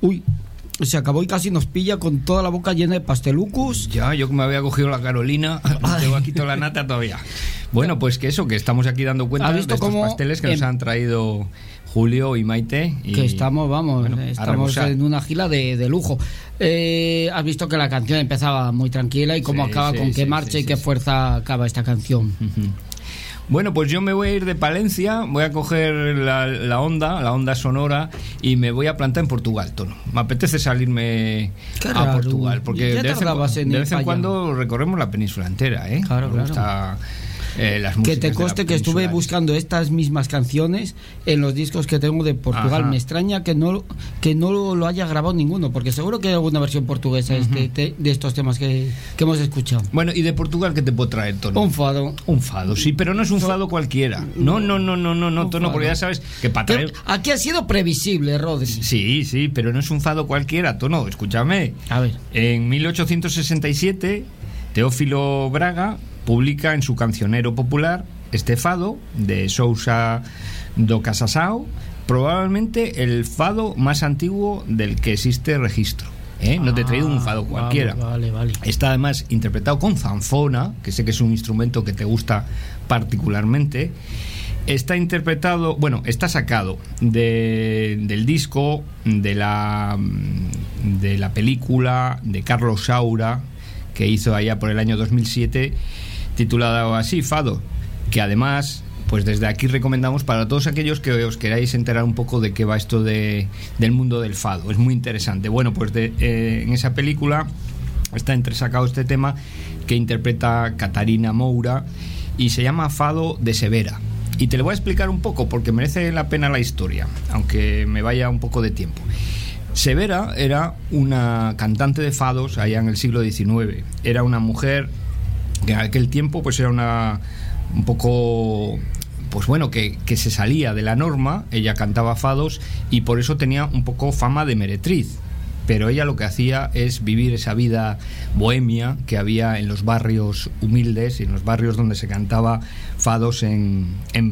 Uy, se acabó y casi nos pilla con toda la boca llena de pastelucos. Ya, yo que me había cogido la Carolina, tengo aquí toda la nata todavía. Bueno, pues que estamos aquí dando cuenta de estos pasteles que nos han traído Julio y Maite. Y, que estamos en una gila de lujo. Has visto que la canción empezaba muy tranquila y cómo acaba, con qué marcha y qué fuerza acaba esta canción. Bueno, pues yo me voy a ir de Palencia, voy a coger la onda sonora y me voy a plantar en Portugal, Tono. Me apetece salirme a Portugal, porque de vez en cuando recorremos la península entera, ¿eh? Claro. Gusta, las que te conste que estuve buscando estas mismas canciones en los discos que tengo de Portugal. Ajá. Me extraña que no lo haya grabado ninguno, porque seguro que hay alguna versión portuguesa de estos temas que hemos escuchado. Bueno, ¿y de Portugal qué te puedo traer, Tono? Un fado, sí, pero no es un fado cualquiera. No, Tono, porque ya sabes que para traer... Aquí ha sido previsible, Rodri. Sí, pero no es un fado cualquiera, Tono, escúchame. A ver. En 1867, Teófilo Braga publica en su cancionero popular este fado de Sousa do Casasao, probablemente el fado más antiguo del que existe registro. No te he traído un fado cualquiera. Vale. Está además interpretado con zanfona, que sé que es un instrumento que te gusta particularmente. Está interpretado, está sacado del disco de la película de Carlos Saura, que hizo allá por el año 2007, titulada así, Fado, que además, pues desde aquí recomendamos para todos aquellos que os queráis enterar un poco de qué va esto del mundo del fado. Es muy interesante. Bueno, pues en esa película está entresacado este tema que interpreta Catarina Moura y se llama Fado de Severa. Y te lo voy a explicar un poco porque merece la pena la historia, aunque me vaya un poco de tiempo. Severa era una cantante de fados allá en el siglo XIX. Era una mujer que en aquel tiempo pues era un poco, pues bueno, que se salía de la norma. Ella cantaba fados y por eso tenía un poco fama de meretriz, pero ella lo que hacía es vivir esa vida bohemia que había en los barrios humildes y en los barrios donde se cantaba fados en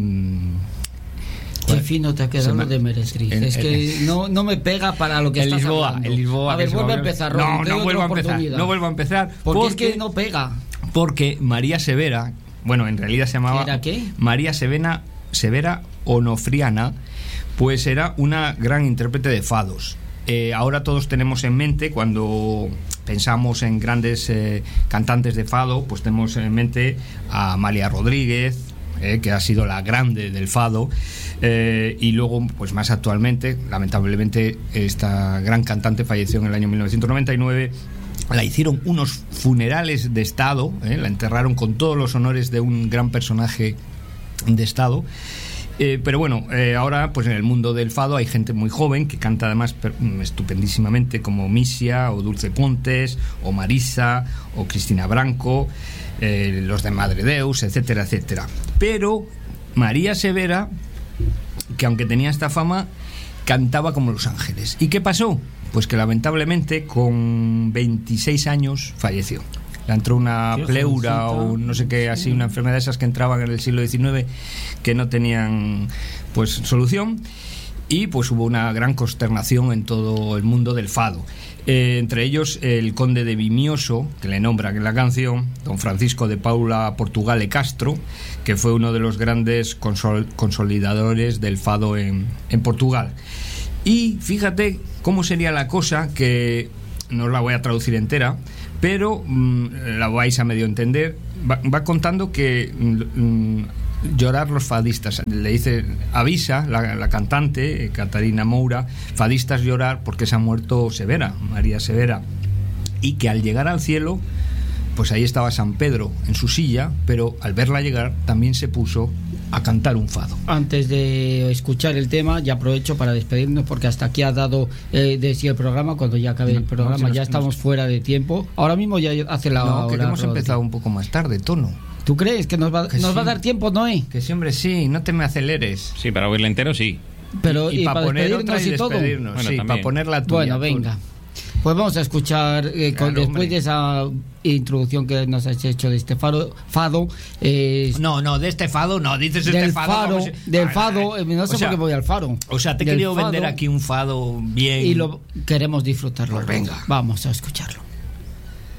Qué fino te ha quedado lo de meretriz. Es que no me pega para lo que estás hablando. En Lisboa. A ver, vuelve a empezar, Ron. No vuelvo a empezar. Porque es que no pega. Porque María Severa, en realidad se llamaba... ¿Era qué? María Severa Onofriana, pues era una gran intérprete de fados. Ahora todos tenemos en mente, cuando pensamos en grandes cantantes de fado, pues tenemos en mente a Amalia Rodríguez, que ha sido la grande del fado, y luego, pues más actualmente, lamentablemente, esta gran cantante falleció en el año 1999. La hicieron unos funerales de Estado, la enterraron con todos los honores de un gran personaje de Estado. Pero bueno, ahora pues en el mundo del fado hay gente muy joven que canta además estupendísimamente, como Misia o Dulce Pontes o Marisa o Cristina Branco, los de Madre Deus, etcétera, etcétera. Pero María Severa, que aunque tenía esta fama, cantaba como Los Ángeles. ¿Y qué pasó? Pues que lamentablemente con 26 años falleció. Le entró una pleura o no sé qué, así, una enfermedad de esas que entraban en el siglo XIX que no tenían pues solución, y pues hubo una gran consternación en todo el mundo del fado. Entre ellos el conde de Vimioso, que le nombran en la canción, don Francisco de Paula Portugale Castro, que fue uno de los grandes consolidadores del fado en Portugal. Y fíjate cómo sería la cosa, que no la voy a traducir entera, pero la vais a medio entender. Va contando que llorar los fadistas, le dice, avisa la cantante Catarina Moura, fadistas llorar porque se ha muerto Severa, María Severa, y que al llegar al cielo, pues ahí estaba San Pedro en su silla, pero al verla llegar también se puso a cantar un fado. Antes de escuchar el tema, ya aprovecho para despedirnos, porque hasta aquí ha dado de sí el programa. Cuando ya acabe el programa, ya estamos fuera de tiempo. Ahora mismo ya hace la hora. Que hemos empezado un poco más tarde, Tono. ¿Tú crees que nos va a dar tiempo, Noé? Que sí, hombre, sí, no te me aceleres. Sí, para oírla entero, sí. Pero y para poner otra y despedirnos, sí, para ponerla tuya. Bueno, venga. Pues vamos a escuchar, después de esa introducción que nos has hecho de este fado. No, de este fado no, dices este fado. Del fado, no sé por qué voy al faro. O sea, te he querido vender aquí un fado bien. Y lo queremos disfrutarlo. Pues venga. Vamos a escucharlo.